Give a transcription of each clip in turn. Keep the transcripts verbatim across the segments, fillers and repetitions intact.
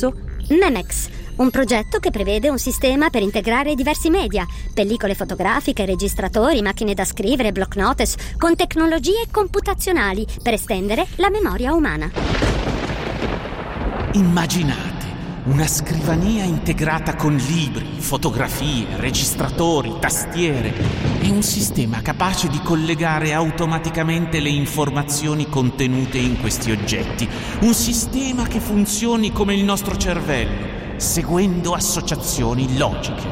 successo? Memex, un progetto che prevede un sistema per integrare diversi media, pellicole fotografiche, registratori, macchine da scrivere, block notice, con tecnologie computazionali per estendere la memoria umana. Immaginate una scrivania integrata con libri, fotografie, registratori, tastiere e un sistema capace di collegare automaticamente le informazioni contenute in questi oggetti. Un sistema che funzioni come il nostro cervello, seguendo associazioni logiche.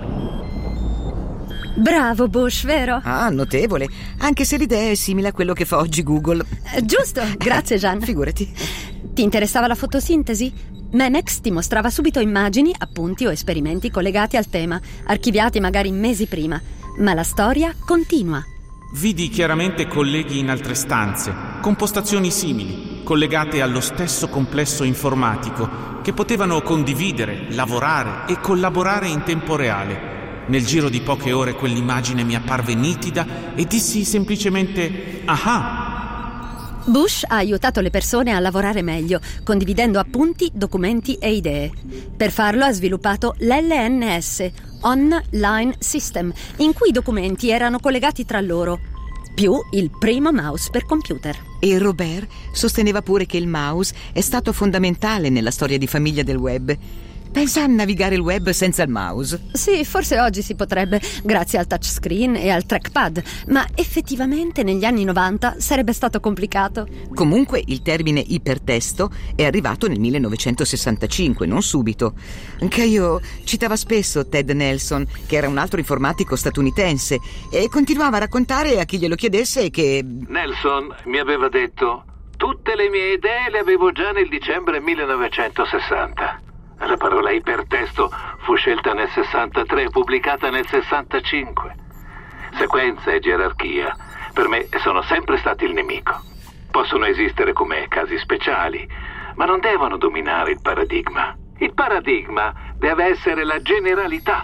Bravo Bush, vero? Ah, notevole. Anche se l'idea è simile a quello che fa oggi Google. Eh, giusto, grazie Gian. Figurati. Ti interessava la fotosintesi? Memex ti mostrava subito immagini, appunti o esperimenti collegati al tema, archiviati magari mesi prima. Ma la storia continua. Vidi chiaramente colleghi in altre stanze, con postazioni simili, collegate allo stesso complesso informatico, che potevano condividere, lavorare e collaborare in tempo reale. Nel giro di poche ore quell'immagine mi apparve nitida e dissi semplicemente «Ah!». Bush ha aiutato le persone a lavorare meglio, condividendo appunti, documenti e idee. Per farlo ha sviluppato l'L N S, Online System, in cui i documenti erano collegati tra loro, più il primo mouse per computer. E Robert sosteneva pure che il mouse è stato fondamentale nella storia di famiglia del web. Pensa a navigare il web senza il mouse. Sì, forse oggi si potrebbe, grazie al touchscreen e al trackpad, ma effettivamente negli anni novanta sarebbe stato complicato. Comunque il termine ipertesto è arrivato nel millenovecentosessantacinque, non subito. Caio citava spesso Ted Nelson, che era un altro informatico statunitense, e continuava a raccontare a chi glielo chiedesse che... Nelson mi aveva detto: tutte le mie idee le avevo già nel dicembre millenovecentosessanta. La parola ipertesto fu scelta nel sessantatré e pubblicata nel sessantacinque. Sequenza e gerarchia per me sono sempre stati il nemico. Possono esistere come casi speciali, ma non devono dominare il paradigma. Il paradigma deve essere la generalità.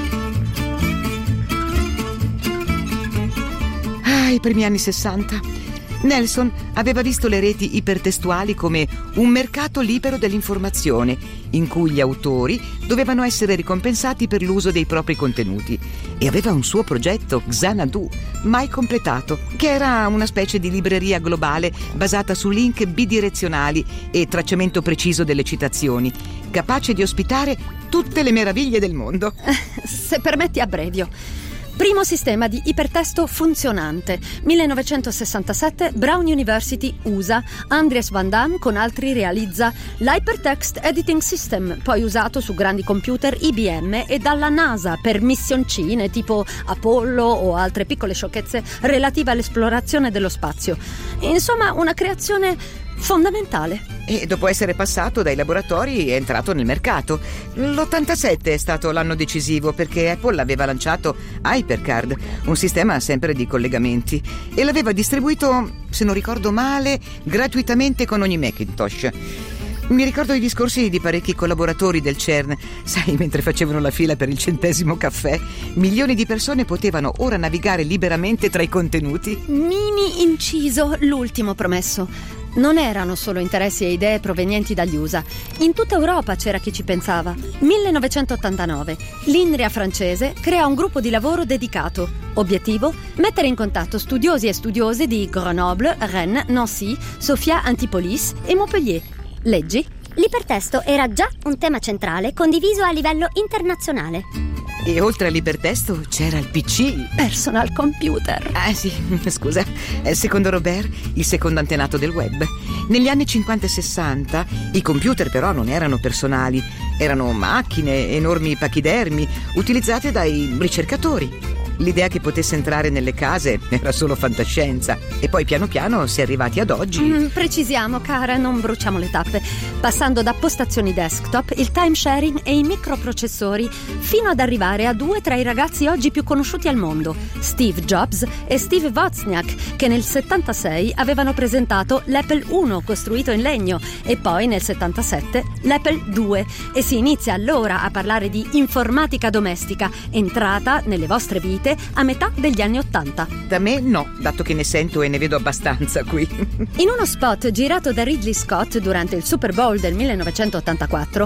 Ah, i primi anni sessanta. Nelson aveva visto le reti ipertestuali come un mercato libero dell'informazione, in cui gli autori dovevano essere ricompensati per l'uso dei propri contenuti, e aveva un suo progetto, Xanadu, mai completato, che era una specie di libreria globale basata su link bidirezionali e tracciamento preciso delle citazioni, capace di ospitare tutte le meraviglie del mondo. Se permetti, abbrevio. Primo sistema di ipertesto funzionante. millenovecentosessantasette, Brown University, U S A. Andries Van Dam con altri realizza l'Hypertext Editing System, poi usato su grandi computer I B M e dalla NASA per missioncine tipo Apollo o altre piccole sciocchezze relative all'esplorazione dello spazio. Insomma, una creazione fondamentale. E dopo essere passato dai laboratori è entrato nel mercato. L'ottantasette è stato l'anno decisivo, perché Apple aveva lanciato HyperCard, un sistema sempre di collegamenti, e l'aveva distribuito, se non ricordo male, gratuitamente con ogni Macintosh. Mi ricordo i discorsi di parecchi collaboratori del CERN. Sai, mentre facevano la fila per il centesimo caffè, milioni di persone potevano ora navigare liberamente tra i contenuti. Mini inciso, l'ultimo promesso. Non erano solo interessi e idee provenienti dagli U S A. In tutta Europa c'era chi ci pensava. millenovecentottantanove. L'Inria francese crea un gruppo di lavoro dedicato. Obiettivo? Mettere in contatto studiosi e studiose di Grenoble, Rennes, Nancy, Sofia Antipolis e Montpellier. Leggi? L'ipertesto era già un tema centrale condiviso a livello internazionale. E oltre all'ipertesto c'era il P C. Personal computer. Ah sì, scusa. Secondo Robert, il secondo antenato del web. Negli anni cinquanta e sessanta i computer però non erano personali. Erano macchine, enormi pachidermi, utilizzate dai ricercatori. L'idea che potesse entrare nelle case era solo fantascienza. E poi piano piano si è arrivati ad oggi. Mm, precisiamo, cara, non bruciamo le tappe. Passando da postazioni desktop, il time sharing e i microprocessori, fino ad arrivare a due tra i ragazzi oggi più conosciuti al mondo, Steve Jobs e Steve Wozniak, che nel settantasei avevano presentato l'Apple uno costruito in legno, e poi nel settantasette l'Apple due, e si inizia allora a parlare di informatica domestica, entrata nelle vostre vite a metà degli anni ottanta. Da me no, dato che ne sento e ne vedo abbastanza qui. In uno spot girato da Ridley Scott durante il Super Bowl del millenovecentottantaquattro,